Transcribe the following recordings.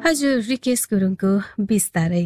हजुर रिकेश गुरुङको बिस्तारै।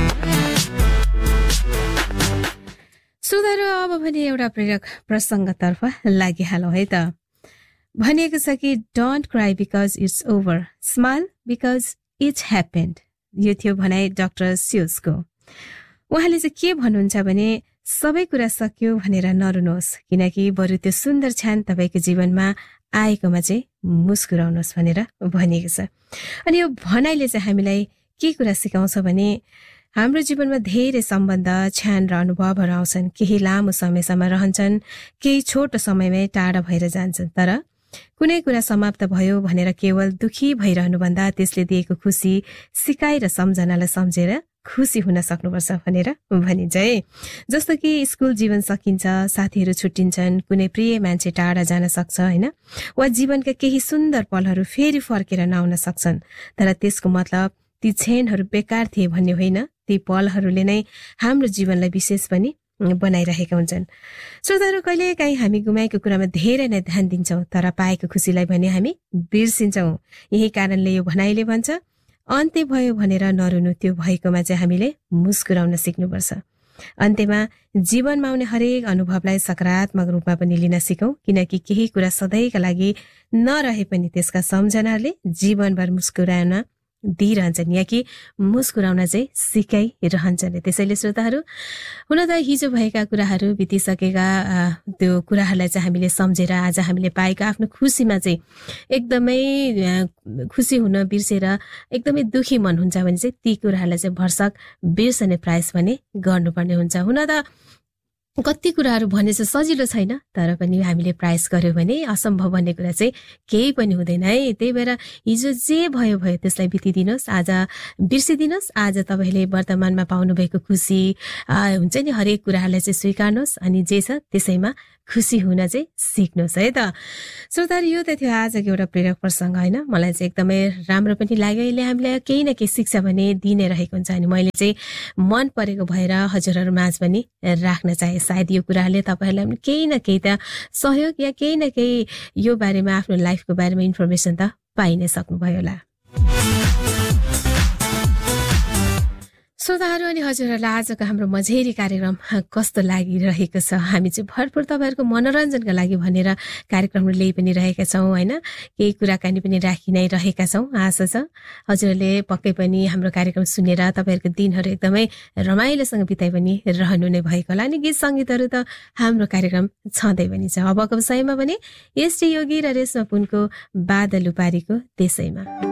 श्रोताहरू अब भने एउटा प्रेरक प्रसङ्गतर्फ लागिहालौँ है त। भनिएको छ कि don't cry because it's over, smile because it's happened. यो थियो भनाइ डाक्टर स्युजको। उहाँले चाहिँ के भन्नुहुन्छ भने सबै कुरा सकियो भनेर नरुनुहोस्, किनकि बरु त्यो सुन्दर क्षण तपाईँको जीवनमा आएकोमा चाहिँ मुस्कुराउनुहोस् भनेर भनिएको छ। अनि यो भनाइले चाहिँ हामीलाई के कुरा सिकाउँछ भने हाम्रो जीवनमा धेरै सम्बन्ध, क्षण र अनुभवहरू आउँछन्। केही लामो समयसम्म रहन्छन्, केही छोटो समयमै टाढा भएर जान्छन्। तर कुनै कुरा समाप्त भयो भनेर केवल दुखी भइरहनुभन्दा त्यसले दिएको खुसी, सिकाइ र सम्झनालाई सम्झेर खुसी हुन सक्नुपर्छ भनेर भनिन्छ है। जस्तो कि स्कुल जीवन सकिन्छ, साथीहरू छुट्टिन्छन्, कुनै प्रिय मान्छे टाढा जान सक्छ होइन, वा जीवनका केही सुन्दर पलहरू फेरि फर्केर नआउन सक्छन्। तर त्यसको मतलब ती क्षणहरू बेकार थिए भन्ने होइन, ती पलहरूले नै हाम्रो जीवनलाई विशेष पनि बनाइरहेका हुन्छन्। श्रोताहरू, कहिले काहीँ हामी गुमाएको कुरामा धेरै नै ध्यान दिन्छौँ, तर पाएको खुसीलाई भने हामी बिर्सिन्छौँ। यही कारणले यो भनाइले भन्छ अन्त्य भयो भनेर नरुनु, त्यो भएकोमा चाहिँ हामीले मुस्कुराउन सिक्नुपर्छ। अन्त्यमा जीवनमा आउने हरेक अनुभवलाई सकारात्मक रूपमा पनि लिन सिकौँ, किनकि केही कुरा सधैँका लागि नरहे पनि त्यसका सम्झनाहरूले जीवनभर मुस्कुराउन दिइरहन्छन्, या कि मुस्कुराउन चाहिँ सिकाइरहन्छन्। त्यसैले श्रोताहरू, हुन त हिजो भएका कुराहरू, बितिसकेका त्यो कुराहरूलाई चाहिँ हामीले सम्झेर आज हामीले पाएको आफ्नो खुसीमा चाहिँ एकदमै खुसी हुन बिर्सेर एकदमै दुखी मन हुन्छ भने चाहिँ ती कुराहरूलाई चाहिँ भरसक बिर्सने प्रयास पनि गर्नुपर्ने हुन्छ। हुन त कति कुराहरू भने चाहिँ सजिलो छैन, तर पनि हामीले प्रयास गर्यो भने असम्भव भन्ने कुरा चाहिँ केही पनि हुँदैन है। त्यही भएर हिजो जे भयो भयो त्यसलाई बितिदिनुहोस्, आज बिर्सिदिनुहोस्। आज तपाईँले वर्तमानमा पाउनुभएको खुसी हुन्छ नि, हरेक कुराहरूलाई चाहिँ स्वीकार्नुहोस्, अनि जे छ त्यसैमा खुसी हुन चाहिँ सिक्नुहोस् है त। श्रोताहरू, यो त थियो आजको एउटा प्रेरक प्रसङ्ग होइन। मलाई चाहिँ एकदमै राम्रो पनि लाग्यो। यसले हामीलाई केही न केही शिक्षा भने दिने रहेको हुन्छ, अनि मैले चाहिँ मन परेको भएर हजुरहरू माझ पनि राख्न चाहे। सायद यो कुराहरूले तपाईँहरूलाई पनि केही न केही त सहयोग या केही न केही यो बारेमा, आफ्नो लाइफको बारेमा इन्फर्मेसन त पाइ नै सक्नुभयो होला। श्रोताहरू अनि हजुरहरूलाई आजको हाम्रो मझेरी कार्यक्रम कस्तो लागिरहेको छ? हामी चाहिँ भरपुर तपाईँहरूको मनोरञ्जनका लागि भनेर कार्यक्रमहरू ल्याइ पनि रहेका छौँ होइन। केही कुराकानी पनि राखि नै रहेका छौँ। आशा छ हजुरहरूले पक्कै पनि हाम्रो कार्यक्रम सुनेर तपाईँहरूको दिनहरू एकदमै रमाइलोसँग बिताइ पनि रहनु नै भएको होला। अनि गीत सङ्गीतहरू त हाम्रो कार्यक्रम छँदै पनि छ। अबको विषयमा भने एसटी योगी र रेशमा पुनको बादल उपारीको त्यसैमा।